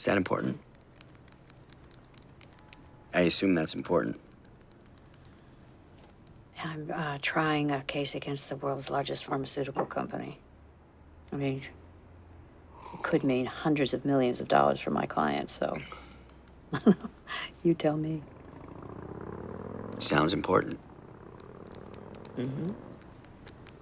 Is that important? I assume that's important. I'm trying a case against the world's largest pharmaceutical company. I mean, it could mean hundreds of millions of dollars for my client, so you tell me. Sounds important. Mm-hmm.